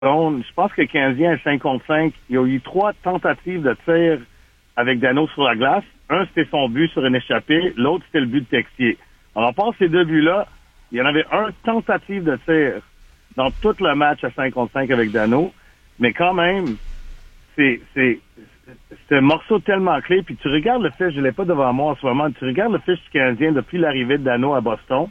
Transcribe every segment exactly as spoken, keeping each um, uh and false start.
Je pense que le Canadien, à cinq contre cinq, il y a eu trois tentatives de tir avec Danault sur la glace. Un, c'était son but sur une échappée. L'autre, c'était le but de Texier. Alors, à part ces deux buts-là, il y en avait un tentative de tir dans tout le match à cinq contre cinq avec Danault. Mais quand même, c'est, c'est, c'est un morceau tellement clé. Puis tu regardes le fiche, je l'ai pas devant moi en ce moment, tu regardes le fiche du Canadien depuis l'arrivée de Danault à Boston.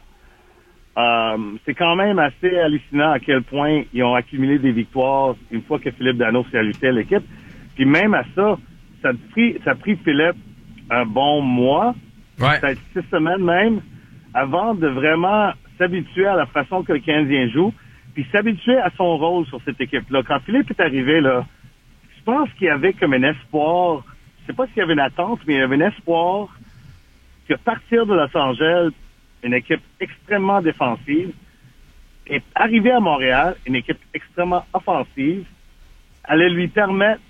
Euh, c'est quand même assez hallucinant à quel point ils ont accumulé des victoires une fois que Philippe Danault s'est ajouté à l'équipe. Puis même à ça, ça a pris, ça a pris Philippe un bon mois, ouais. peut-être six semaines même, avant de vraiment s'habituer à la façon que le Canadien joue, puis s'habituer à son rôle sur cette équipe-là. Quand Philippe est arrivé, là, je pense qu'il y avait comme un espoir, je sais pas s'il y avait une attente, mais il y avait un espoir que partir de Los Angeles, une équipe extrêmement défensive, et arriver à Montréal, une équipe extrêmement offensive, allait lui permettre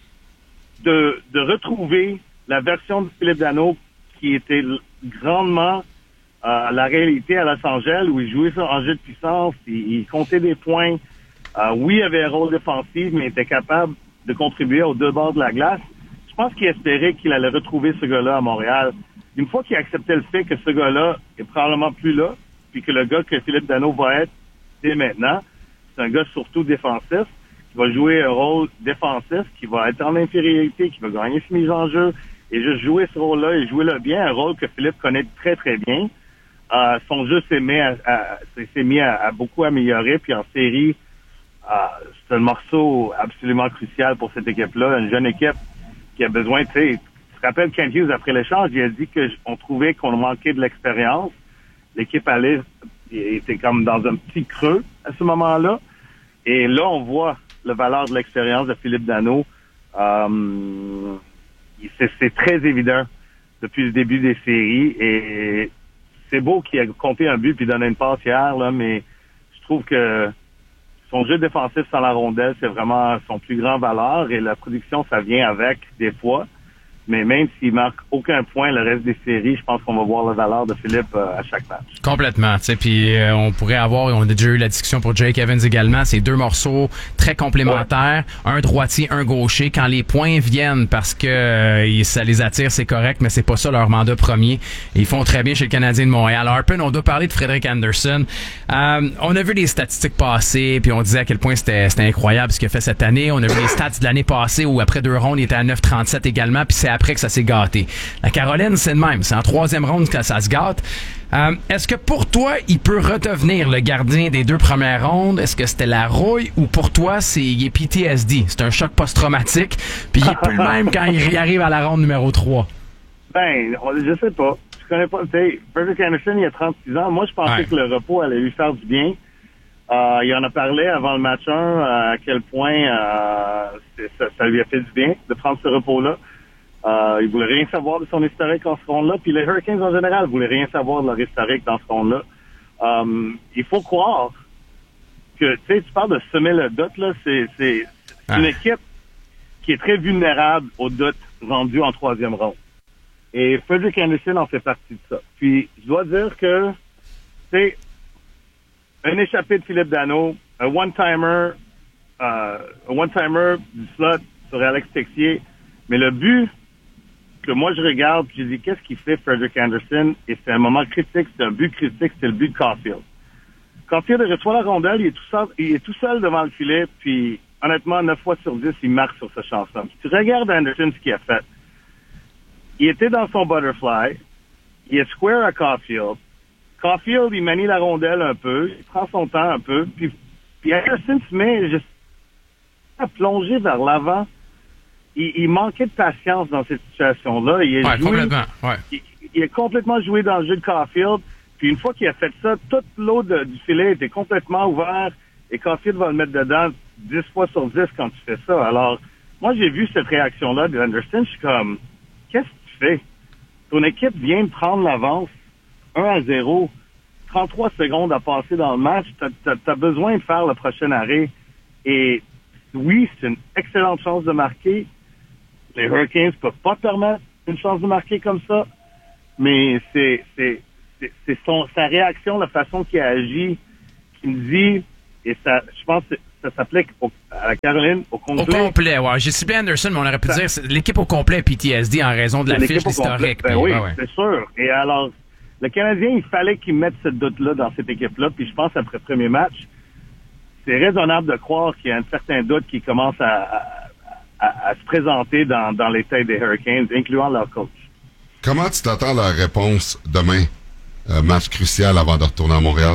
de, de retrouver la version de Philippe Danault qui était grandement euh, la réalité à Los Angeles, où il jouait en jeu de puissance, il, il comptait des points. Euh, oui, il avait un rôle défensif, mais il était capable de contribuer aux deux bords de la glace. Je pense qu'il espérait qu'il allait retrouver ce gars-là à Montréal. Une fois qu'il acceptait le fait que ce gars-là est probablement plus là, puis que le gars que Philippe Danault va être dès maintenant, c'est un gars surtout défensif, qui va jouer un rôle défensif, qui va être en infériorité, qui va gagner ses mises en jeu, et juste jouer ce rôle-là et jouer-le bien, un rôle que Philippe connaît très très bien. Euh, son jeu s'est mis à, à, s'est mis à, à beaucoup améliorer, puis en série, euh, c'est un morceau absolument crucial pour cette équipe-là, une jeune équipe qui a besoin, tu sais, je me rappelle Kent Hughes, après l'échange, il a dit qu'on trouvait qu'on manquait de l'expérience. L'équipe allait, était comme dans un petit creux à ce moment-là. Et là, on voit la valeur de l'expérience de Philippe Danault. Euh, c'est, c'est très évident depuis le début des séries. Et c'est beau qu'il ait compté un but puis donné une passe hier, là, mais je trouve que son jeu défensif sans la rondelle, c'est vraiment son plus grand valeur. Et la production, ça vient avec des fois. Mais même s'il marque aucun point le reste des séries, je pense qu'on va voir la valeur de Philippe euh, à chaque match. Complètement, tu sais, puis euh, on pourrait avoir, on a déjà eu la discussion pour Jake Evans également, c'est deux morceaux très complémentaires, ouais. Un droitier, un gaucher. Quand les points viennent parce que euh, ça les attire, c'est correct, mais c'est pas ça leur mandat premier. Et ils font très bien chez le Canadien de Montréal. Harpin, on doit parler de Frederik Andersen. Euh, on a vu les statistiques passer, puis on disait à quel point c'était, c'était incroyable ce qu'il a fait cette année. On a vu les stats de l'année passée où après deux rondes, il était à neuf trente-sept également, puis c'est après que ça s'est gâté. La Caroline, c'est le même. C'est en troisième ronde que ça se gâte. Euh, est-ce que pour toi, il peut redevenir le gardien des deux premières rondes? Est-ce que c'était la rouille ou pour toi, c'est il est P T S D? C'est un choc post-traumatique, puis il est plus le même quand il arrive à la ronde numéro trois. Ben, je sais pas. Je connais pas. Tu sais, Frederik Andersen, il a trente-six ans. Moi, je pensais ouais. que le repos allait lui faire du bien. Euh, il en a parlé avant le match un, à quel point euh, ça, ça lui a fait du bien de prendre ce repos-là. Euh, il voulait rien savoir de son historique en ce ronde-là, puis les Hurricanes en général voulaient rien savoir de leur historique dans ce ronde-là. Um, il faut croire que, tu sais, tu parles de semer le doute, là, c'est, c'est, c'est une équipe qui est très vulnérable au doute rendu en troisième ronde. Et Frederik Andersen en fait partie de ça. Puis, je dois dire que, tu sais, un échappé de Philippe Danault, un one-timer, euh, un one-timer du slot sur Alex Texier, mais le but que moi je regarde, puis je dis qu'est-ce qu'il fait Frederik Andersen, et c'est un moment critique, c'est un but critique, c'est le but de Caulfield. Caulfield reçoit la rondelle, il est tout seul, il est tout seul devant le filet, puis honnêtement, neuf fois sur dix, il marque sur ce chance-là. Tu regardes Andersen, ce qu'il a fait. Il était dans son butterfly, il est square à Caulfield. Caulfield, il manie la rondelle un peu, il prend son temps un peu, puis, puis Andersen se met juste à plonger vers l'avant. Il, il manquait de patience dans cette situation-là. Il, ouais, joué, complètement, ouais. il, il a complètement joué dans le jeu de Caulfield. Puis une fois qu'il a fait ça, toute l'eau de, du filet était complètement ouvert et Caulfield va le mettre dedans dix fois sur dix quand tu fais ça. Alors, moi, j'ai vu cette réaction-là de Andersen. Je suis comme, qu'est-ce que tu fais? Ton équipe vient de prendre l'avance un à zéro. trente-trois secondes à passer dans le match. T'as, t'as besoin de faire le prochain arrêt. Et oui, c'est une excellente chance de marquer. Les Hurricanes peuvent pas permettre une chance de marquer comme ça, mais c'est c'est c'est, c'est son sa réaction, la façon qu'il a agi, qui me dit, et ça, je pense que ça s'appelait au, à la Caroline au complet. Au complet, ouais. J'ai ciblé Anderson, mais on aurait pu ça, dire c'est l'équipe au complet P T S D en raison de la fiche historique. Ben puis, oui, ouais, ouais. c'est sûr. Et alors, le Canadien, il fallait qu'il mette ce doute-là dans cette équipe-là. Puis je pense après le premier match, c'est raisonnable de croire qu'il y a un certain doute qui commence à, à, à, à se présenter dans, dans les têtes des Hurricanes, incluant leur coach. Comment tu t'attends à la réponse demain? Euh, match crucial avant de retourner à Montréal?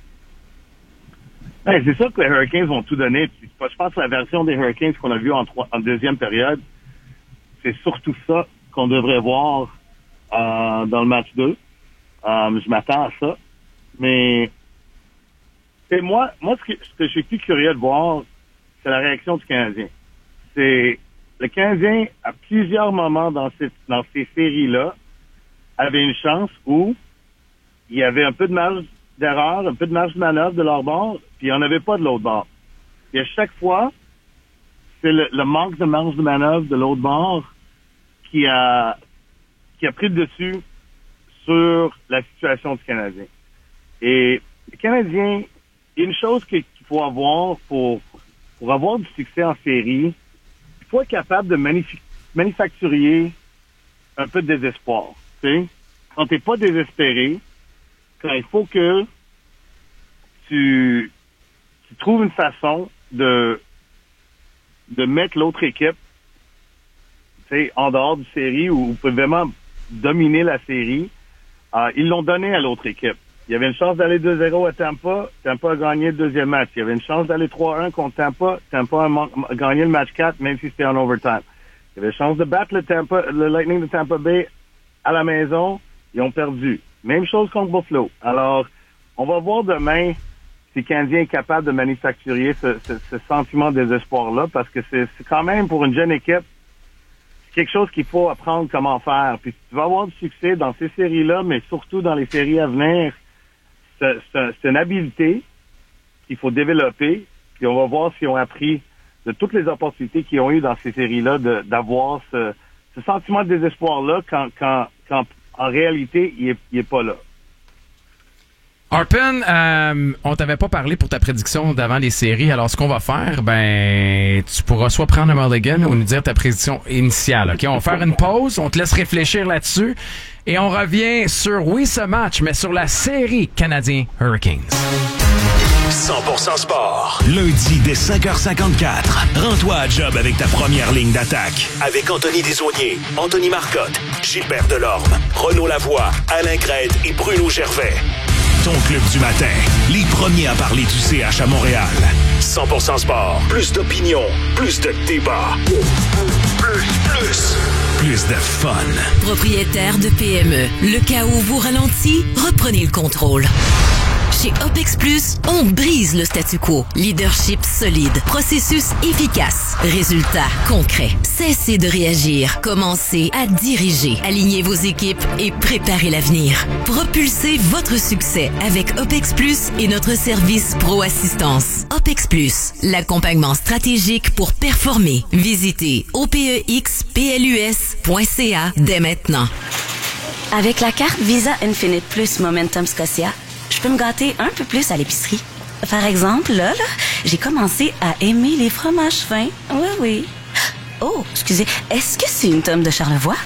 Ben, c'est sûr que les Hurricanes vont tout donner. Puis, je pense que la version des Hurricanes qu'on a vue en, trois, en deuxième période, c'est surtout ça qu'on devrait voir euh, dans le match deux. Euh, je m'attends à ça. Mais c'est moi, moi ce que, ce que je suis plus curieux de voir, c'est la réaction du Canadien. C'est le Canadien, à plusieurs moments dans, cette, dans ces séries-là, avait une chance où il y avait un peu de marge d'erreur, un peu de marge de manœuvre de leur bord, puis il n'y en avait pas de l'autre bord. Et à chaque fois, c'est le, le manque de marge de manœuvre de l'autre bord qui a qui a pris le dessus sur la situation du Canadien. Et le Canadien, il y a une chose qu'il faut avoir pour, pour avoir du succès en série, il faut être capable de manif- manufacturier un peu de désespoir. Tu sais? Quand t'es pas désespéré, quand il faut que tu, tu trouves une façon de, de mettre l'autre équipe, tu sais, en dehors du série où vous pouvez vraiment dominer la série, euh, ils l'ont donné à l'autre équipe. Il y avait une chance d'aller deux zéro à Tampa, Tampa a gagné le deuxième match. Il y avait une chance d'aller trois un contre Tampa, Tampa a gagné le match quatre, même si c'était en overtime. Il y avait une chance de battre le, Tampa, le Lightning de Tampa Bay à la maison, ils ont perdu. Même chose contre Buffalo. Alors, on va voir demain si le Canadien est capable de manufacturer ce, ce, ce sentiment de désespoir-là, parce que c'est, c'est quand même, pour une jeune équipe, c'est quelque chose qu'il faut apprendre comment faire. Puis tu vas avoir du succès dans ces séries-là, mais surtout dans les séries à venir, c'est, c'est, c'est une habileté qu'il faut développer, puis on va voir s'ils ont appris de toutes les opportunités qu'ils ont eues dans ces séries-là de, d'avoir ce, ce sentiment de désespoir-là quand, quand, quand en réalité, il est, il est pas là. Harpen, euh, on t'avait pas parlé pour ta prédiction d'avant les séries. Alors, ce qu'on va faire, ben, tu pourras soit prendre un mulligan ou nous dire ta prédiction initiale. OK? On va faire une pause, on te laisse réfléchir là-dessus et on revient sur, oui, ce match, mais sur la série Canadien Hurricanes. cent pour cent sport. Lundi dès cinq heures cinquante-quatre. Rends-toi à job avec ta première ligne d'attaque. Avec Anthony Desaulniers, Anthony Marcotte, Gilbert Delorme, Renaud Lavoie, Alain Crête et Bruno Gervais. Ton club du matin. Les premiers à parler du C H à Montréal. cent pour cent sport. Plus d'opinion. Plus de débat. Plus, plus. Plus de fun. Propriétaire de P M E. Le cas où vous ralentit, reprenez le contrôle. Chez OPEX Plus, on brise le statu quo. Leadership solide, processus efficace, résultats concrets. Cessez de réagir, commencez à diriger. Alignez vos équipes et préparez l'avenir. Propulsez votre succès avec OPEX Plus et notre service Pro Assistance. OPEX Plus, l'accompagnement stratégique pour performer. Visitez O P E X P L U S point C A dès maintenant. Avec la carte Visa Infinite Plus Momentum Scotia, je peux me gâter un peu plus à l'épicerie. Par exemple, là, là, j'ai commencé à aimer les fromages fins. Oui, oui. Oh, excusez, est-ce que c'est une tome de Charlevoix?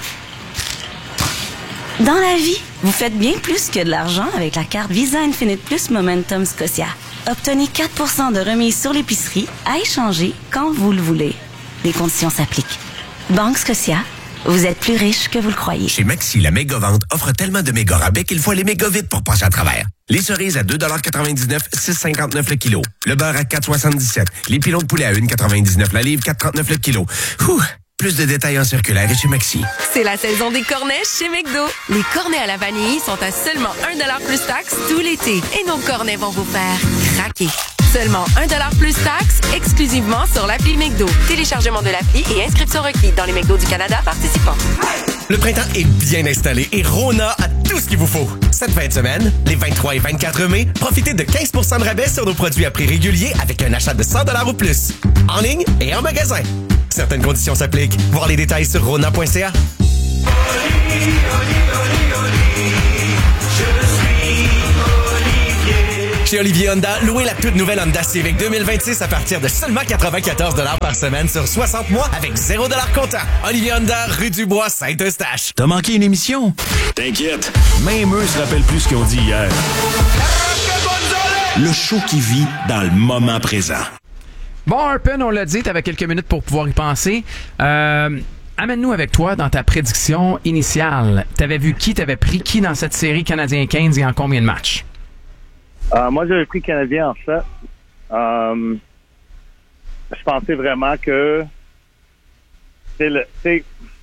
Dans la vie, vous faites bien plus que de l'argent avec la carte Visa Infinite Plus Momentum Scotia. Obtenez quatre pour cent de remise sur l'épicerie à échanger quand vous le voulez. Les conditions s'appliquent. Banque Scotia. Vous êtes plus riche que vous le croyez. Chez Maxi, la méga-vente offre tellement de méga rabais qu'il faut aller méga vite pour passer à travers. Les cerises à deux quatre-vingt-dix-neuf, six cinquante-neuf le kilo. Le beurre à quatre soixante-dix-sept. Les pilons de poulet à un quatre-vingt-dix-neuf la livre, quatre trente-neuf le kilo. Ouh! Plus de détails en circulaire et chez Maxi. C'est la saison des cornets chez McDo. Les cornets à la vanille sont à seulement un dollar plus taxe tout l'été. Et nos cornets vont vous faire craquer. Seulement un dollar plus taxe, exclusivement sur l'appli McDo. Téléchargement de l'appli et inscription requis dans les McDo du Canada participants. Le printemps est bien installé et Rona a tout ce qu'il vous faut. Cette fin de semaine, les vingt-trois et vingt-quatre mai, profitez de quinze pour cent de rabais sur nos produits à prix régulier avec un achat de cent dollars ou plus. En ligne et en magasin. Certaines conditions s'appliquent. Voir les détails sur rona point c a. Chez Olivier Honda, louez la toute nouvelle Honda Civic deux mille vingt-six à partir de seulement quatre-vingt-quatorze dollars par semaine sur soixante mois avec zéro dollars comptant. Olivier Honda, rue du Bois, Saint-Eustache. T'as manqué une émission? T'inquiète, même eux se rappellent plus ce qu'ils ont dit hier. Le show qui vit dans le moment présent. Bon, Harpen, on l'a dit, t'avais quelques minutes pour pouvoir y penser. Euh, amène-nous avec toi dans ta prédiction initiale. T'avais vu qui, t'avais pris qui dans cette série Canadien-Canes et en combien de matchs? Euh, moi, j'avais pris Canadien en fait. Euh, je pensais vraiment que c'est le, c'est,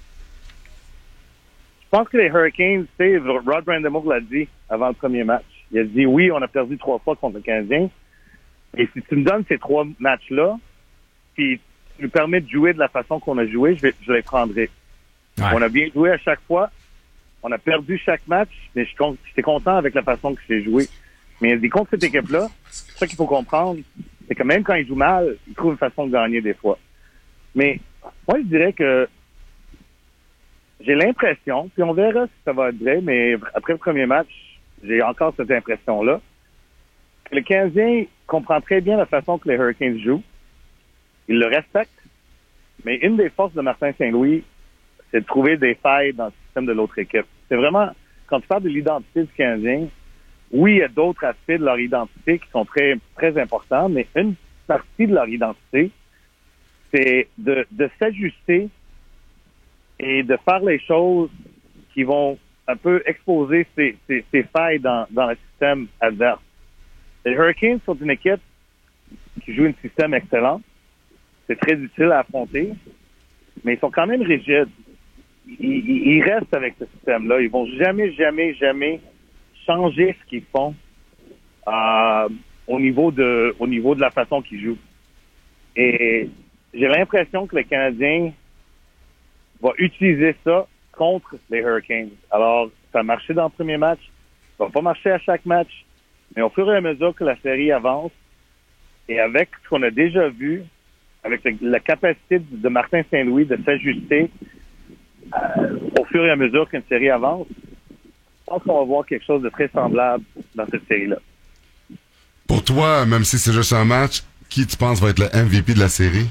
je pense que les Hurricanes, tu sais, Rod Brind'Amour l'a dit avant le premier match. Il a dit oui, on a perdu trois fois contre le Canadien. Et si tu me donnes ces trois matchs-là, puis tu nous permets de jouer de la façon qu'on a joué, je, vais, je les prendrai. Ouais. On a bien joué à chaque fois. On a perdu chaque match, mais je j'étais content avec la façon que j'ai joué. Mais il a dit contre cette équipe-là, c'est ça qu'il faut comprendre, c'est que même quand ils jouent mal, ils trouvent une façon de gagner des fois. Mais moi, je dirais que j'ai l'impression, puis on verra si ça va être vrai, mais après le premier match, j'ai encore cette impression-là, que le Canadien comprend très bien la façon que les Hurricanes jouent. Il le respecte. Mais une des forces de Martin Saint-Louis, c'est de trouver des failles dans le système de l'autre équipe. C'est vraiment, quand tu parles de l'identité du Canadien, oui, il y a d'autres aspects de leur identité qui sont très, très importants, mais une partie de leur identité, c'est de, de s'ajuster et de faire les choses qui vont un peu exposer ces, ces, ces failles dans, dans le système adverse. Les Hurricanes sont une équipe qui joue un système excellent. C'est très utile à affronter, mais ils sont quand même rigides. Ils, ils, ils restent avec ce système-là. Ils vont jamais, jamais, jamais changer ce qu'ils font euh, au niveau de au niveau de la façon qu'ils jouent. Et j'ai l'impression que le Canadien va utiliser ça contre les Hurricanes. Alors, ça a marché dans le premier match, ça va pas marcher à chaque match, mais au fur et à mesure que la série avance, et avec ce qu'on a déjà vu, avec le, la capacité de Martin Saint-Louis de s'ajuster euh, au fur et à mesure qu'une série avance, je pense qu'on va voir quelque chose de très semblable dans cette série-là. Pour toi, même si c'est juste un match, qui tu penses va être le M V P de la série?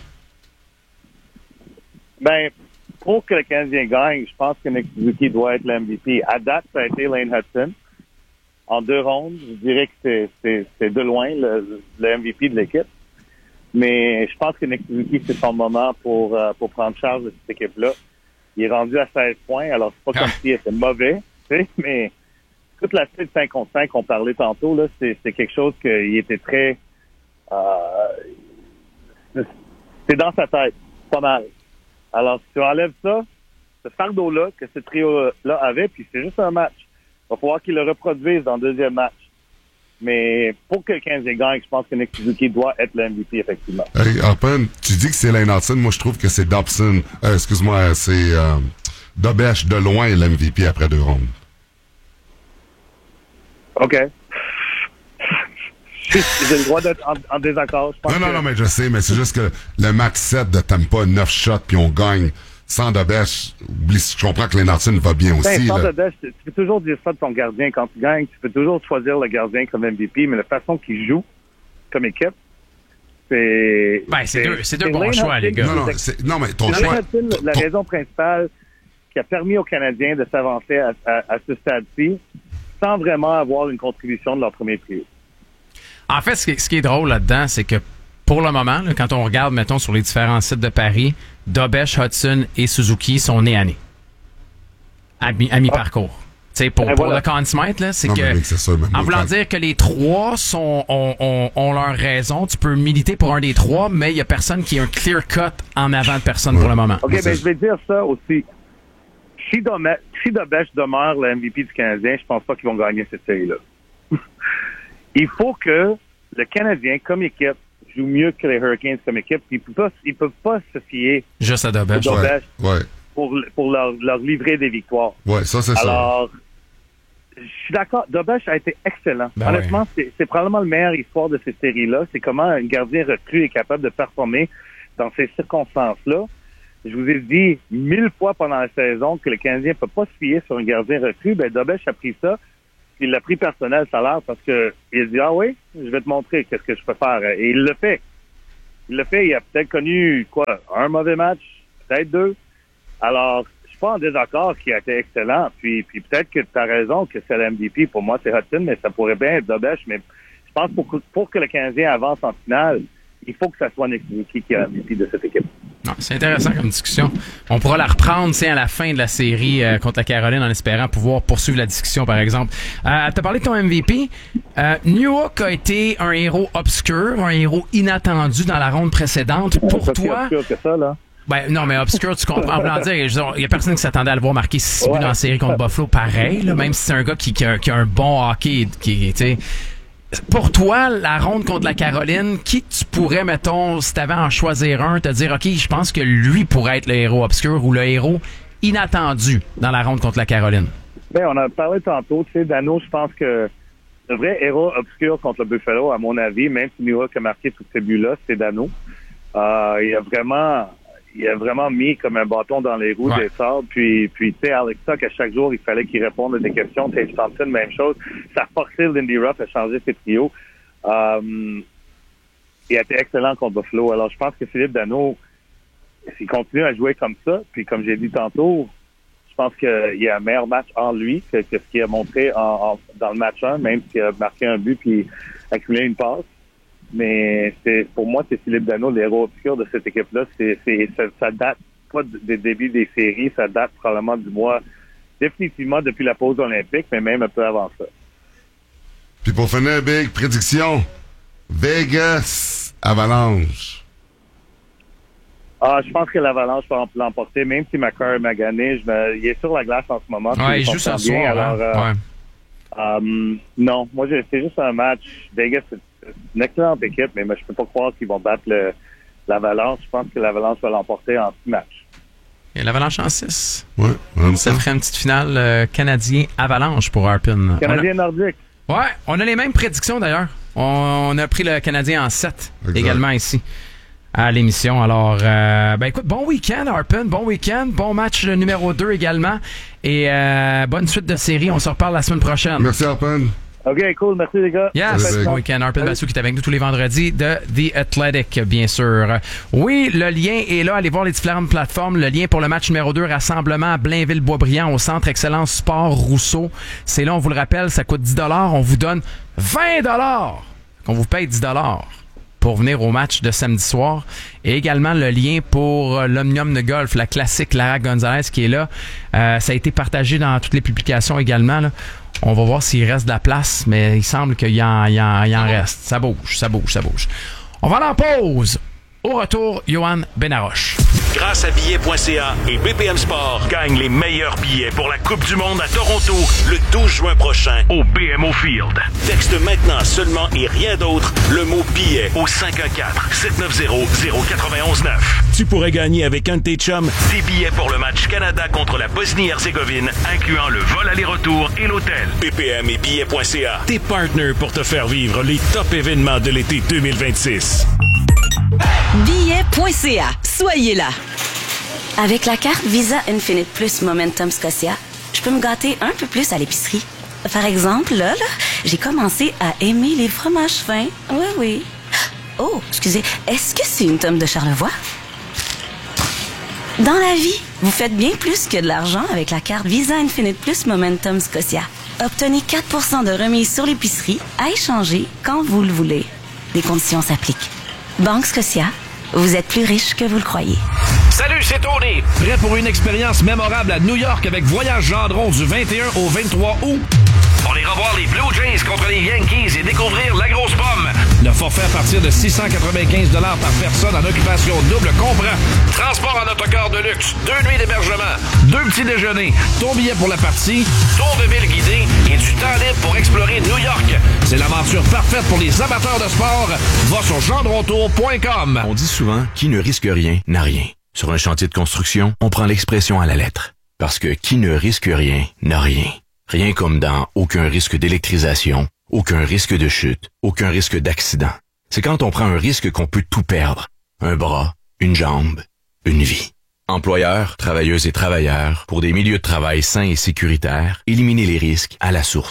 Ben, pour que le Canadien gagne, je pense que Nick Suzuki doit être le M V P. À date, ça a été Lane Hudson. En deux rondes, je dirais que c'est, c'est, c'est de loin le, le M V P de l'équipe. Mais je pense que Nick Suzuki, c'est son moment pour, euh, pour prendre charge de cette équipe-là. Il est rendu à seize points, alors c'est pas ah. comme s'il était mauvais, tu sais, mais toute la suite cinq contre cinq qu'on parlait tantôt, là, c'est, c'est quelque chose qu'il était très... Euh, c'est dans sa tête, pas mal. Alors, si tu enlèves ça, ce fardeau-là que ce trio-là avait, puis c'est juste un match, il va falloir qu'il le reproduise dans le deuxième match. Mais pour que le Canadien gagne, je pense que Nick Suzuki doit être le M V P, effectivement. Hey, Harpen, tu dis que c'est Lane Hudson. Moi, je trouve que c'est Dobson. Euh, excuse-moi, c'est euh, Dobesh de loin le M V P après deux rondes. OK. J'ai le droit d'être en, en désaccord. Je pense non, non, que... non, mais je sais, mais c'est juste que le match sept de Tampa, neuf shots, puis on gagne. Sans Dobesh, je comprends que Lane Hudson va bien aussi. Ben, sans là. Dobesh, tu peux toujours dire ça de ton gardien. Quand tu gagnes, tu peux toujours choisir le gardien comme M V P, mais la façon qu'il joue comme équipe, c'est... Ben, c'est, c'est deux, c'est deux bons choix, les gars. Non, non, c'est, non mais ton c'est choix... Hudson, ton, la ton... raison principale qui a permis aux Canadiens de s'avancer à, à, à ce stade-ci sans vraiment avoir une contribution de leur premier trio. En fait, ce qui, ce qui est drôle là-dedans, c'est que pour le moment, là, quand on regarde, mettons, sur les différents sites de Paris, Dobesh, Hudson et Suzuki sont nés à nez. À, mi, à mi-parcours. Tu sais, pour, pour voilà. le Conn Smythe, là, c'est non, que, c'est ça, en voulant quand... dire que les trois sont, ont, ont, ont leur raison, tu peux militer pour un des trois, mais il y a personne qui a un clear cut en avant de personne ouais. pour le moment. OK, ben, je vais dire ça aussi. Si Dobesh, si Dobesh demeure le M V P du Canadien, je pense pas qu'ils vont gagner cette série-là. Il faut que le Canadien, comme équipe, joue mieux que les Hurricanes comme équipe. Ils ne peuvent, peuvent pas se fier juste à Dobesh, Dobesh ouais, ouais. pour, pour leur, leur livrer des victoires. Ouais, ça, c'est Alors, ça. Je suis d'accord. Dobesh a été excellent. Ben Honnêtement, ouais. c'est, c'est probablement le meilleur histoire de cette série-là. C'est comment un gardien recru est capable de performer dans ces circonstances-là. Je vous ai dit mille fois pendant la saison que le Canadien ne peut pas se fier sur un gardien recru. Ben, Dobesh a pris ça puis il l'a pris personnel, ça a l'air, parce que il a dit, ah oui, je vais te montrer qu'est-ce que je peux faire. Et il le fait. Il le fait, il a peut-être connu, quoi, un mauvais match, peut-être deux. Alors, je suis pas en désaccord qu'il a été excellent. Puis, puis peut-être que tu as raison que c'est le M V P. Pour moi, c'est Hudson, mais ça pourrait bien être Dobèche. Mais je pense que pour, pour que le Canadien avance en finale, il faut que ça soit Nick Suzuki qui est M V P de cette équipe. Non, c'est intéressant comme discussion. On pourra la reprendre, c'est à la fin de la série euh, contre la Caroline, en espérant pouvoir poursuivre la discussion, par exemple. Euh, t'as parlé de ton M V P. Euh, Newhook a été un héros obscur, un héros inattendu dans la ronde précédente. Pour toi... C'est obscur que ça, là. Ben, non, mais obscur, tu comprends. Il y a personne qui s'attendait à le voir marquer six buts dans la série contre Buffalo, pareil, là, même si c'est un gars qui, qui, a, qui a un bon hockey, qui, tu sais. Pour toi, la ronde contre la Caroline, qui tu pourrais, mettons, si t'avais à en choisir un, te dire, OK, je pense que lui pourrait être le héros obscur ou le héros inattendu dans la ronde contre la Caroline? Ben, on a parlé tantôt, tu sais, Dano, je pense que le vrai héros obscur contre le Buffalo, à mon avis, même si Newhook a marqué tous ces buts-là, c'est Dano. Euh, il a vraiment... Il a vraiment mis comme un bâton dans les roues ouais. des sables. Puis, puis tu sais, Alex Tuch, à chaque jour, il fallait qu'il réponde à des questions. Tage Thompson, même chose. Ça a forcé Lindy Ruff à changer ses trios. Um, il a été excellent contre Buffalo. Alors, je pense que Philippe Danault, s'il continue à jouer comme ça, puis comme j'ai dit tantôt, je pense qu'il y a un meilleur match en lui que, que ce qu'il a montré en, en, dans le match un, même s'il a marqué un but puis accumulé une passe. Mais c'est pour moi, c'est Philippe Danault, l'héros obscur de cette équipe-là. C'est, c'est, ça, ça date pas des débuts des séries, ça date probablement du mois, définitivement depuis la pause olympique, mais même un peu avant ça. Puis pour finir, Big, prédiction, Vegas, Avalanche. Ah, je pense que l'Avalanche va l'emporter, même si Macar est magané. Je me, il est sur la glace en ce moment. Ouais, il joue ce soir. Alors, hein? euh, ouais. um, non, moi, c'est juste un match. Vegas, c'est une excellente équipe, mais moi, je peux pas croire qu'ils vont battre le, l'Avalanche. Je pense que l'Avalanche va l'emporter en six matchs. Et l'Avalanche en six. Oui, ça ferait une petite finale euh, Canadien-Avalanche pour Harpin. Canadien-Nordique. Ouais, on a les mêmes prédictions d'ailleurs. On, on a pris le Canadien en sept exact. Également ici à l'émission. Alors, euh, ben écoute, bon week-end Harpin, bon week-end, bon match numéro deux également. Et euh, bonne suite de série. On se reparle la semaine prochaine. Merci Harpin. OK, cool. Merci, les gars. Yes. Bon week-end. Harpin Bassou qui est avec nous tous les vendredis de The Athletic, bien sûr. Oui, le lien est là. Allez voir les différentes plateformes. Le lien pour le match numéro deux, rassemblement à Blainville-Boisbriand au Centre Excellence Sport Rousseau. C'est là, on vous le rappelle, ça coûte dix dollars. On vous donne vingt dollars. On vous paye dix dollars pour venir au match de samedi soir. Et également le lien pour l'Omnium de golf, la classique Lara Gonzalez qui est là. Euh, ça a été partagé dans toutes les publications également, là. On va voir s'il reste de la place, mais il semble qu'il y en, il y en, il y en reste. Ça bouge, ça bouge, ça bouge. On va aller en pause. Au retour, Johan Benaroche. Grâce à billets point c a et B P M Sport, gagne les meilleurs billets pour la Coupe du Monde à Toronto le douze juin prochain au B M O Field. Texte maintenant seulement et rien d'autre le mot billet au cinq un quatre, sept neuf zéro, zéro quatre un neuf. Tu pourrais gagner avec un de tes chums des billets pour le match Canada contre la Bosnie-Herzégovine, incluant le vol aller-retour et l'hôtel. B P M et billets point c a, tes partenaires pour te faire vivre les top événements de l'été deux mille vingt-six. billets point c a. Soyez là. Avec la carte Visa Infinite Plus Momentum Scotia, je peux me gâter un peu plus à l'épicerie. Par exemple, là, là, j'ai commencé à aimer les fromages fins. Oui, oui. Oh, excusez, est-ce que c'est une tome de Charlevoix? Dans la vie, vous faites bien plus que de l'argent avec la carte Visa Infinite Plus Momentum Scotia. Obtenez quatre pour cent de remise sur l'épicerie à échanger quand vous le voulez. Les conditions s'appliquent. Banque Scotia, vous êtes plus riche que vous le croyez. Salut, c'est Tony. Prêt pour une expérience mémorable à New York avec Voyage Gendron du vingt et un au vingt-trois août? On ira voir les Blue Jays contre les Yankees et découvrir la grosse pomme. Le forfait à partir de six cent quatre-vingt-quinze dollars par personne en occupation double comprend transport en autocar de luxe, deux nuits d'hébergement, deux petits déjeuners, ton billet pour la partie, tour de ville guidé et du temps libre pour explorer New York. C'est l'aventure parfaite pour les amateurs de sport. Va sur gendrontour point com. On dit souvent, qui ne risque rien n'a rien. Sur un chantier de construction, on prend l'expression à la lettre. Parce que qui ne risque rien n'a rien. Rien comme dans aucun risque d'électrisation, aucun risque de chute, aucun risque d'accident. C'est quand on prend un risque qu'on peut tout perdre. Un bras, une jambe, une vie. Employeurs, travailleuses et travailleurs, pour des milieux de travail sains et sécuritaires, éliminez les risques à la source.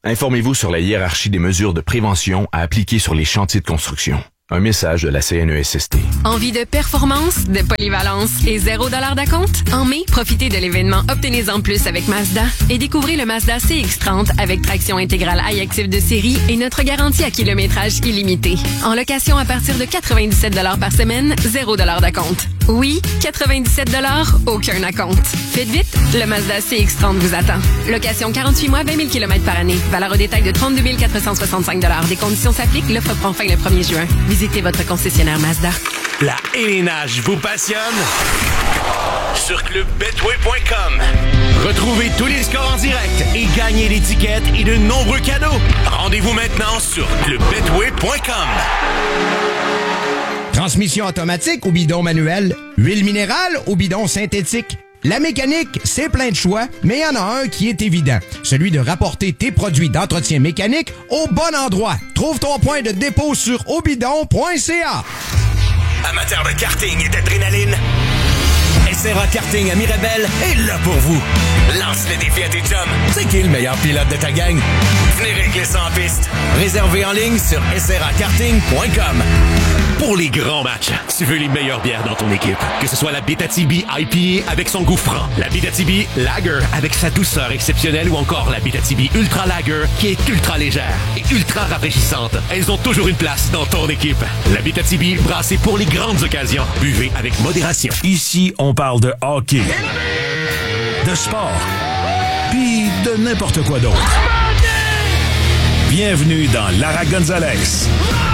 Informez-vous sur la hiérarchie des mesures de prévention à appliquer sur les chantiers de construction. Un message de la C N E S S T. Envie de performance, de polyvalence et zéro dollar d'acompte? En mai, profitez de l'événement Obtenez-en plus avec Mazda et découvrez le Mazda C X trente avec traction intégrale iActive de série et notre garantie à kilométrage illimité. En location à partir de quatre-vingt-dix-sept dollars par semaine, zéro dollar d'acompte. Oui, quatre-vingt-dix-sept dollars, aucun acompte. Faites vite, le Mazda C X trente vous attend. Location quarante-huit mois, vingt mille kilomètres par année. Valeur au détail de trente-deux mille quatre cent soixante-cinq dollars. Des conditions s'appliquent, l'offre prend fin le premier juin. Visitez votre concessionnaire Mazda. La élénage vous passionne? Sur club betway point com. Retrouvez tous les scores en direct et gagnez l'étiquette et de nombreux cadeaux. Rendez-vous maintenant sur club betway point com. Transmission automatique ou bidon manuel? Huile minérale ou bidon synthétique? La mécanique, c'est plein de choix, mais il y en a un qui est évident. Celui de rapporter tes produits d'entretien mécanique au bon endroit. Trouve ton point de dépôt sur obidon point c a. Amateur de karting et d'adrénaline, S R A Karting à Mirabel est là pour vous. Lance le défi à tes chums. C'est qui le meilleur pilote de ta gang? Venez régler ça en piste. Réservé en ligne sur s r a karting point com. Pour les grands matchs, tu veux les meilleures bières dans ton équipe. Que ce soit la Abitibi I P A avec son goût franc, la Abitibi Lager avec sa douceur exceptionnelle ou encore la Abitibi Ultra Lager qui est ultra légère et ultra rafraîchissante. Elles ont toujours une place dans ton équipe. La Abitibi brassée pour les grandes occasions. Buvez avec modération. Ici, on parle de hockey, de sport, puis de n'importe quoi d'autre. Bienvenue dans Lara Gonzalez.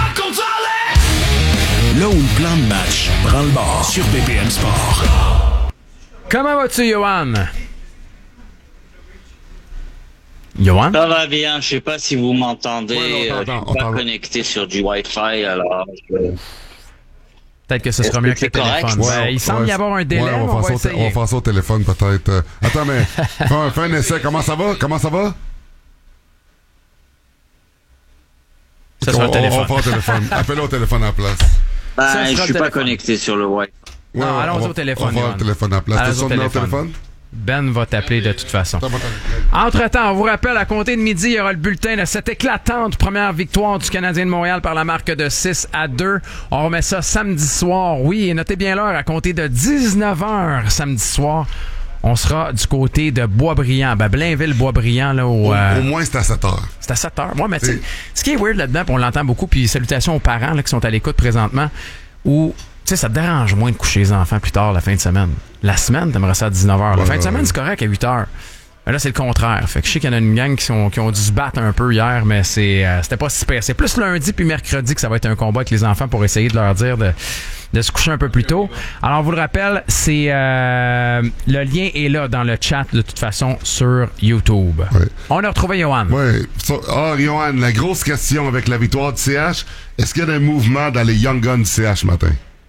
Là où le plan de match prend le bord sur B P M Sport. Comment vas-tu, Johan? Johan? Ça va bien, je sais pas si vous m'entendez. Ouais, on euh, t'entend, je on suis pas t'entend. connecté sur du Wi-Fi, alors je... Peut-être que ce Est-ce sera que mieux que c'est le téléphone. correct? Ouais, Ouais, il semble ouais, y avoir un délai, ouais, on, on, va va faire ça au, essayer. on va faire ça au téléphone peut-être. Euh, attends, mais fais un, fais un essai. Comment ça va? Comment ça va? Ça sera on, le téléphone. On va faire au téléphone. Appelle-le au téléphone à la place. Ben, Ça je sera suis le pas téléphone. connecté sur le Wi-Fi. Ouais, Non, ouais, allons on va- au téléphone, On va faire Johan. le téléphone à la place. Allons T'as au son numéro de téléphone. téléphone? Ben va t'appeler de toute façon. Ça va t'appeler. Entre-temps, on vous rappelle, à compter de midi, il y aura le bulletin de cette éclatante première victoire du Canadien de Montréal par la marque de six à deux. On remet ça samedi soir. Oui, et notez bien l'heure, à compter de dix-neuf heures samedi soir. On sera du côté de Boisbriand. Ben, Blainville-Boisbriand, là, au... Au, euh, au moins, c'est à sept heures. C'est à sept heures. Moi, mais tu sais, Et- ce qui est weird là-dedans, puis on l'entend beaucoup, puis salutations aux parents là, qui sont à l'écoute présentement, où, tu sais, ça te dérange moins de coucher les enfants plus tard la fin de semaine. La semaine, t'aimerais ça à dix-neuf heures. La Ouais, fin de ouais, semaine, ouais. c'est correct à huit heures. Mais là, c'est le contraire. Fait que je sais qu'il y en a une gang qui, sont, qui ont dû se battre un peu hier, mais c'est euh, c'était pas super. C'est plus lundi puis mercredi que ça va être un combat avec les enfants pour essayer de leur dire de, de se coucher un peu plus tôt. Alors, on vous le rappelle, c'est euh, le lien est là dans le chat de toute façon sur YouTube. Ouais. On a retrouvé Johan. Oui. Ah, Johan, la grosse question avec la victoire du C H, est-ce qu'il y a un mouvement dans les Young Guns du C H ce matin?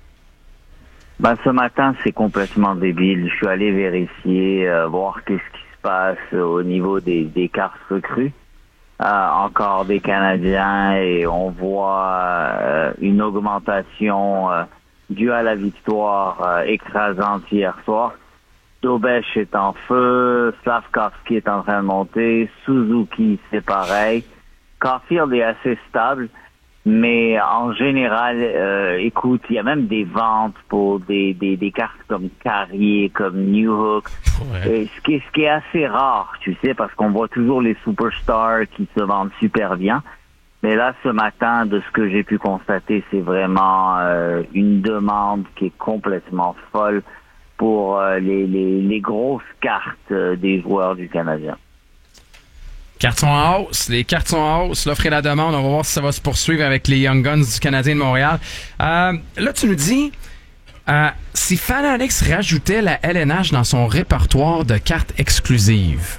Ben, ce matin, c'est complètement débile. Je suis allé vérifier, euh, voir qu'est-ce qui se passe au niveau des, des cartes recrues. Euh, encore des Canadiens et on voit euh, une augmentation euh, due à la victoire euh, écrasante hier soir. Dobech est en feu, Slavkovski est en train de monter, Suzuki c'est pareil. Caulfield est assez stable, mais en général, euh, écoute, il y a même des ventes pour des, des, des cartes comme Carrier, comme New Hook, Ouais. et ce, qui est, ce qui est assez rare, tu sais, parce qu'on voit toujours les superstars qui se vendent super bien. Mais là, ce matin, de ce que j'ai pu constater, c'est vraiment euh, une demande qui est complètement folle pour euh, les, les, les grosses cartes euh, des joueurs du Canadien. Cartes sont en hausse. Les cartes sont en hausse. L'offre et la demande. On va voir si ça va se poursuivre avec les Young Guns du Canadien de Montréal. Euh, là, tu nous dis, euh, si Fanatics rajoutait la L N H dans son répertoire de cartes exclusives.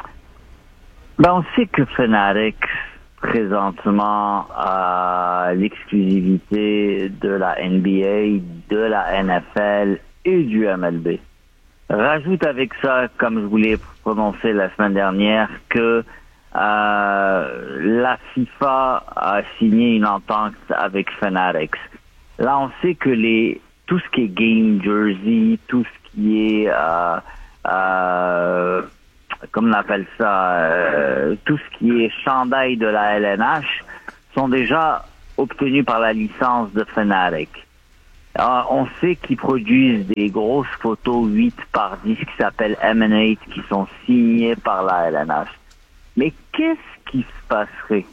Ben, on sait que Fanatics, présentement, a l'exclusivité de la N B A, de la N F L et du M L B. Rajoute avec ça, comme je vous l'ai prononcé la semaine dernière, que euh, la FIFA a signé une entente avec Fanatics. Là, on sait que les tout ce qui est game jersey, tout ce qui est euh, euh, comme on appelle ça, euh, tout ce qui est chandail de la L N H sont déjà obtenus par la licence de Fanatic. Alors, on sait qu'ils produisent des grosses photos huit par dix qui s'appellent Emanate, qui sont signées par la L N H. Mais qu'est-ce qui se passerait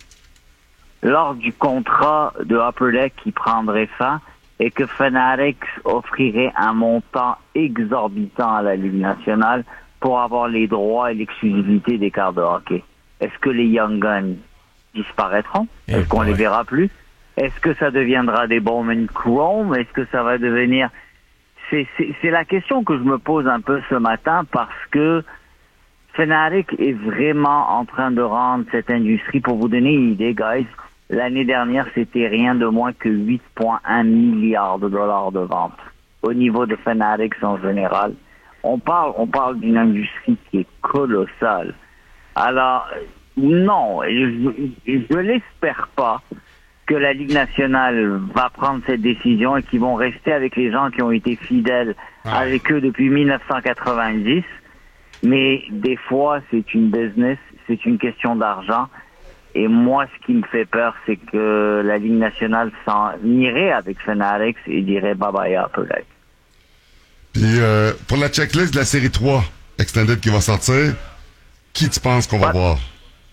lors du contrat de Upper Deck qui prendrait fin et que Fanatics offrirait un montant exorbitant à la Ligue nationale pour avoir les droits et l'exclusivité des cartes de hockey? Est-ce que les Young Guns disparaîtront? Est-ce qu'on les verra plus? Est-ce que ça deviendra des Bowman Chrome? Est-ce que ça va devenir... C'est, c'est, c'est la question que je me pose un peu ce matin parce que Fanatic est vraiment en train de rendre cette industrie. Pour vous donner une idée, guys, l'année dernière, c'était rien de moins que huit virgule un milliards de dollars de ventes au niveau de Fanatics en général. On parle, on parle d'une industrie qui est colossale. Alors, non, je, je l'espère pas que la Ligue nationale va prendre cette décision et qu'ils vont rester avec les gens qui ont été fidèles ouais. avec eux depuis dix-neuf cent quatre-vingt-dix. Mais des fois, c'est une business, c'est une question d'argent. Et moi, ce qui me fait peur, c'est que la Ligue nationale s'en irait avec Fanatics et dirait bye-bye à Upper Deck. Puis, euh, pour la checklist de la série trois Extended qui va sortir, qui tu penses qu'on va ouais. voir?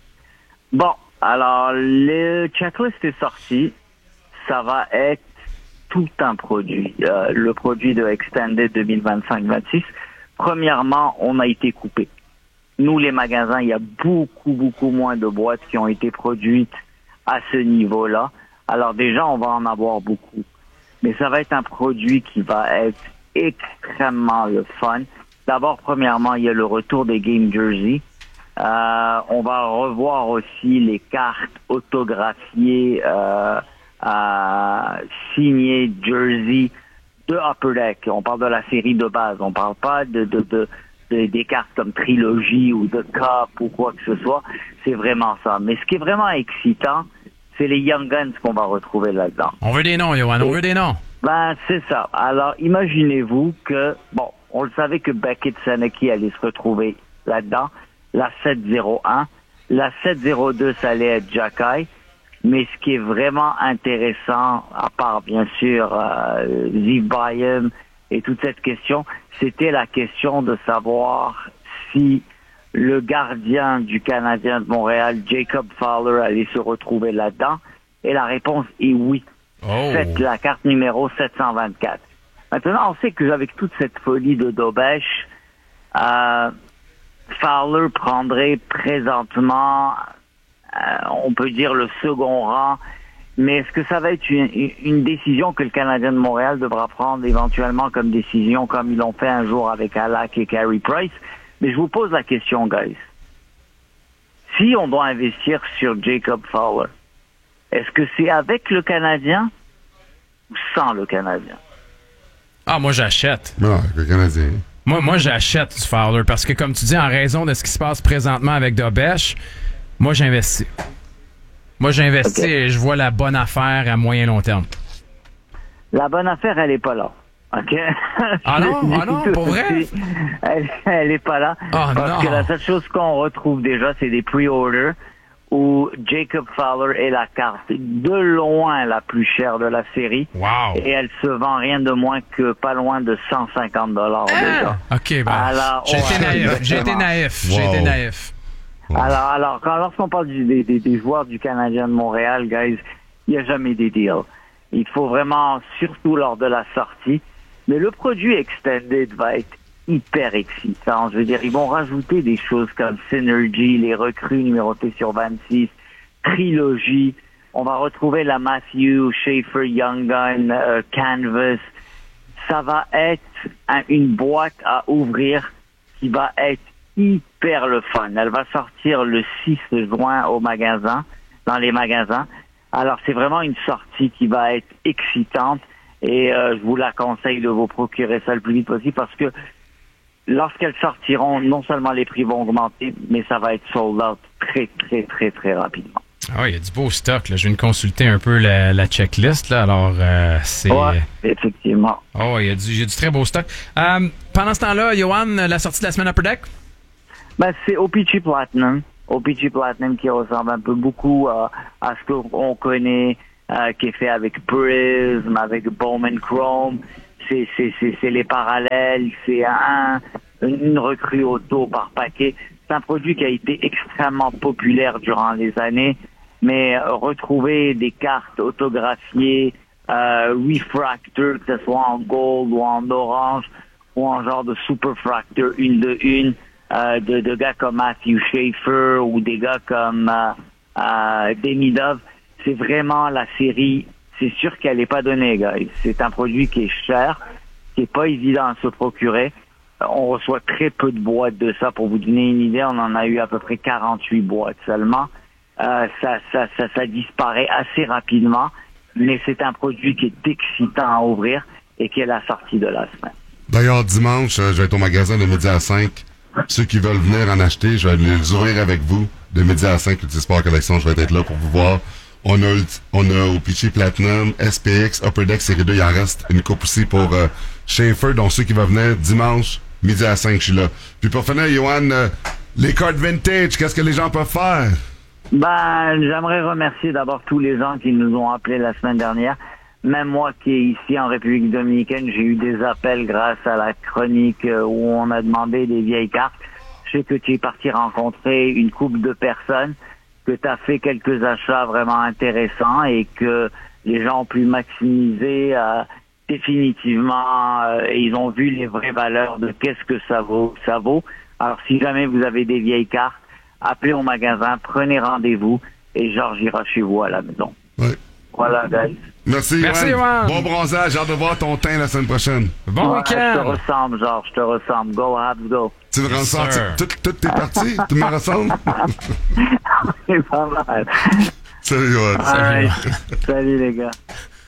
Bon, alors, le checklist est sorti. Ça va être tout un produit. Euh, le produit de Extended deux mille vingt-cinq vingt-six. Premièrement, on a été coupé. Nous, les magasins, il y a beaucoup, beaucoup moins de boîtes qui ont été produites à ce niveau-là. Alors déjà, on va en avoir beaucoup. Mais ça va être un produit qui va être extrêmement le fun. D'abord, premièrement, il y a le retour des Game Jersey. Euh, on va revoir aussi les cartes autographiées, euh, euh, signées Jersey de Upper Deck. On parle de la série de base. On parle pas de, de, de, de des cartes comme Trilogy ou de Cup ou quoi que ce soit. C'est vraiment ça. Mais ce qui est vraiment excitant, c'est les Young Guns qu'on va retrouver là-dedans. On veut des noms, Yoann. On veut des noms. Ben, c'est ça. Alors, imaginez-vous que, bon, on le savait que Beckett Senecki allait se retrouver là-dedans. La sept zéro un. La sept zéro deux, ça allait être Jacky. Mais ce qui est vraiment intéressant, à part bien sûr euh, Ziv Bayem et toute cette question, c'était la question de savoir si le gardien du Canadien de Montréal, Jacob Fowler, allait se retrouver là-dedans. Et la réponse est oui. Oh. C'est la carte numéro sept cent vingt-quatre. Maintenant, on sait qu'avec toute cette folie de Dobèche, euh, Fowler prendrait présentement... Euh, on peut dire le second rang, mais est-ce que ça va être une, une décision que le Canadien de Montréal devra prendre éventuellement comme décision, comme ils l'ont fait un jour avec Alak et Carey Price? Mais je vous pose la question, guys. Si on doit investir sur Jacob Fowler, est-ce que c'est avec le Canadien ou sans le Canadien? Ah, moi j'achète. Non, avec le Canadien. Moi, moi j'achète Fowler parce que, comme tu dis, en raison de ce qui se passe présentement avec Dobèche, moi, j'investis. Moi, j'investis okay. et je vois la bonne affaire à moyen long terme. La bonne affaire, elle est pas là. OK? Ah non? Ah non? Pour vrai? Elle, elle est pas là. Oh, parce non. que la seule chose qu'on retrouve déjà, c'est des pre-orders où Jacob Fowler est la carte de loin la plus chère de la série. Wow. Et elle se vend rien de moins que pas loin de cent cinquante dollars ah! déjà. OK, ben, Alors, j'ai, été naïf, j'ai été naïf. Wow. J'ai été naïf. Alors, alors, quand, lorsqu'on parle du, des, des, des joueurs du Canadien de Montréal, guys, il n'y a jamais des deals. Il faut vraiment, surtout lors de la sortie. Mais le produit Extended va être hyper excitant. Je veux dire, ils vont rajouter des choses comme Synergy, les recrues numérotées sur vingt-six, Trilogy. On va retrouver la Matthew, Schaefer, Young Gun, euh, Canvas. Ça va être un, une boîte à ouvrir qui va être hyper le fun. Elle va sortir le six juin au magasin, dans les magasins. Alors, c'est vraiment une sortie qui va être excitante et euh, je vous la conseille de vous procurer ça le plus vite possible parce que lorsqu'elles sortiront, non seulement les prix vont augmenter, mais ça va être sold out très, très, très, très rapidement. Ah oui, il y a du beau stock. Là. Je viens de consulter un peu la, la checklist. Là. Alors, euh, c'est... Ouais, effectivement. Oh, il y a du, il y a du très beau stock. Euh, pendant ce temps-là, Yoann, la sortie de la semaine Upper Deck? Ben, c'est O P G Platinum. O P G Platinum qui ressemble un peu beaucoup euh, à ce qu'on connaît, euh, qui est fait avec Prism, avec Bowman Chrome. C'est, c'est, c'est, c'est les parallèles, c'est un, une recrue auto par paquet. C'est un produit qui a été extrêmement populaire durant les années, mais euh, retrouver des cartes autographiées, euh, refractor, que ce soit en gold ou en orange, ou en genre de superfractor une de une, euh, de, de gars comme Matthew Schaefer ou des gars comme euh, euh, Demidov, c'est vraiment la série. C'est sûr qu'elle n'est pas donnée, guys. C'est un produit qui est cher, qui est pas évident à se procurer. On reçoit très peu de boîtes de ça. Pour vous donner une idée, on en a eu à peu près quarante-huit boîtes seulement. Euh, ça, ça, ça, ça disparaît assez rapidement, mais c'est un produit qui est excitant à ouvrir et qui est la sortie de la semaine. D'ailleurs, dimanche, je vais être au magasin de midi à cinq. Ceux qui veulent venir en acheter, je vais les ouvrir avec vous. De midi à cinq, Ultisport Collection, je vais être là pour vous voir. On a, on a O P G Platinum, S P X, Upper Deck Série deux, il en reste une coupe aussi pour euh, Schaefer, donc ceux qui vont venir dimanche, midi à cinq, je suis là. Puis pour finir, Johan, euh, les cartes vintage, qu'est-ce que les gens peuvent faire? Ben, j'aimerais remercier d'abord tous les gens qui nous ont appelés la semaine dernière. Même moi qui est ici en République dominicaine, j'ai eu des appels grâce à la chronique euh, où on a demandé des vieilles cartes. Je sais que tu es parti rencontrer une couple de personnes, que tu as fait quelques achats vraiment intéressants et que les gens ont pu maximiser euh, définitivement euh, et ils ont vu les vraies valeurs de qu'est-ce que ça vaut, ça vaut. Alors si jamais vous avez des vieilles cartes, appelez au magasin, prenez rendez-vous et Georges ira chez vous à la maison. Oui. Voilà, guys. Merci, Merci Johan. Bon bronzage, j'ai hâte de voir ton teint la semaine prochaine. Bon Ouais, week-end. je te ressemble, Georges, je te ressemble. Go, Habs, go. Tu me Yes, ressens sir. toutes tout tes parties? Tu me ressembles? C'est pas mal. Salut, Johan. Alright. Salut, les gars.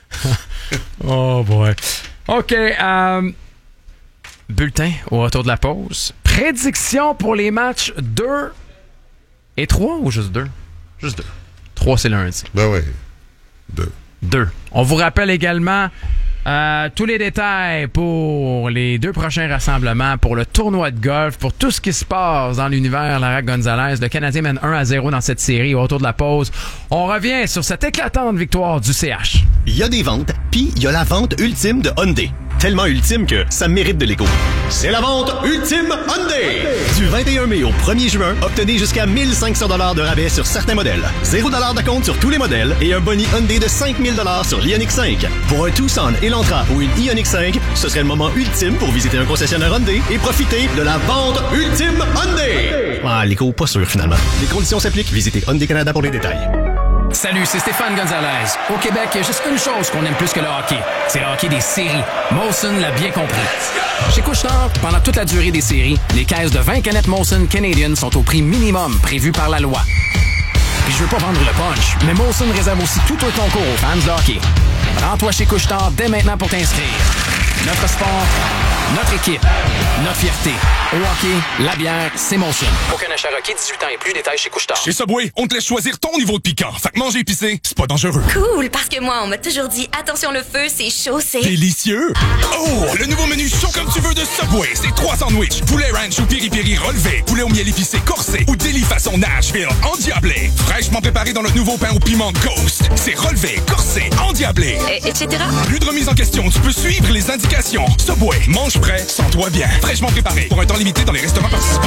Oh boy. OK. Euh, bulletin au retour de la pause. Prédiction pour les matchs deux et trois ou juste deux? Juste deux. trois, c'est lundi. Ben oui. Deux. Deux. On vous rappelle également euh, tous les détails pour les deux prochains rassemblements, pour le tournoi de golf, pour tout ce qui se passe dans l'univers Lara Gonzalez. Le Canadien mène un à zéro dans cette série au retour de la pause. On revient sur cette éclatante victoire du C H. Il y a des ventes, puis il y a la vente ultime de Hyundai. Tellement ultime que ça mérite de l'écho. C'est la vente ultime Hyundai! Du vingt et un mai au premier juin, obtenez jusqu'à mille cinq cents dollars de rabais sur certains modèles. zéro dollars de compte sur tous les modèles et un boni Hyundai de cinq mille dollars sur l'Ioniq cinq. Pour un Tucson, Elantra ou une Ioniq cinq, ce serait le moment ultime pour visiter un concessionnaire Hyundai et profiter de la vente ultime Hyundai! Ah, l'écho, pas sûr finalement. Les conditions s'appliquent. Visitez Hyundai Canada pour les détails. Salut, c'est Stéphane Gonzalez. Au Québec, il y a juste une chose qu'on aime plus que le hockey. C'est le hockey des séries. Molson l'a bien compris. Chez Couche-Tard, pendant toute la durée des séries, les caisses de vingt canettes Molson Canadian sont au prix minimum prévu par la loi. Puis je veux pas vendre le punch, mais Molson réserve aussi tout un concours aux fans de hockey. Rends-toi chez Couche-Tard dès maintenant pour t'inscrire. Notre sport, notre équipe, notre fierté. Au hockey, la bière, c'est Molson. Aucun achat requis, dixhuit ans et plus, détails chez Couche-Tard. Chez Subway, on te laisse choisir ton niveau de piquant. Fait que manger épicé, c'est pas dangereux. Cool, parce que moi, on m'a toujours dit, attention le feu, c'est chaud, c'est... Délicieux! Oh, le nouveau menu chaud comme tu veux de Subway. C'est trois sandwichs, poulet ranch ou piri-piri relevé, poulet au miel épicé corsé ou délit façon Nashville endiablé. Fraîchement préparé dans le nouveau pain au piment Ghost. C'est relevé, corsé, endiablé. Et, et cetera. Plus de remise en question, tu peux suivre les indications. Subway, mange prêt, sens-toi bien. Fraîchement préparé pour un temps limité dans les restaurants participants.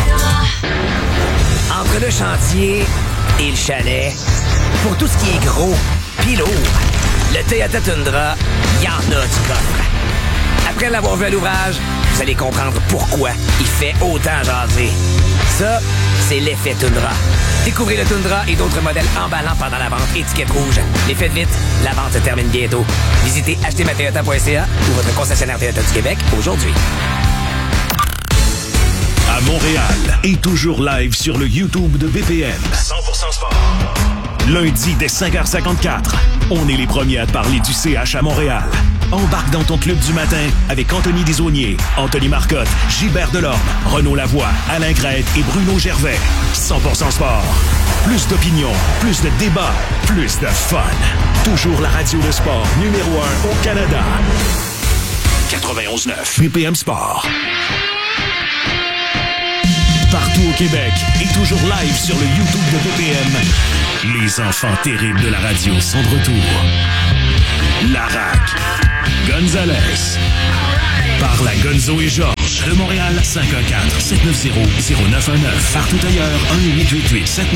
Entre le chantier et le chalet, pour tout ce qui est gros pis lourd, le Toyota Tundra, y en a du coffre. Après l'avoir vu à l'ouvrage, vous allez comprendre pourquoi il fait autant jaser. Ça, c'est l'effet Tundra. Découvrez le Tundra et d'autres modèles emballants pendant la vente étiquette rouge. Les faites vite, la vente se termine bientôt. Visitez acheter ma toyota point c a ou votre concessionnaire Toyota du Québec aujourd'hui. À Montréal et toujours live sur le YouTube de B P M. cent pour cent sport. Lundi dès cinq heures cinquante-quatre, on est les premiers à parler du C H à Montréal. Embarque dans ton club du matin avec Anthony Desaulniers, Anthony Marcotte, Gilbert Delorme, Renaud Lavoie, Alain Grette et Bruno Gervais. cent pour cent sport. Plus d'opinion, plus de débats, plus de fun. Toujours la radio de sport numéro un au Canada. quatre-vingt-onze neuf B P M Sport. Partout au Québec et toujours live sur le YouTube de B P M. Les enfants terribles de la radio sont de retour. Larac, Gonzalez, par la Gonzo et Georges de Montréal, cinq un quatre, sept neuf zéro, zéro neuf un neuf. Partout ailleurs, un huit huit huit, sept neuf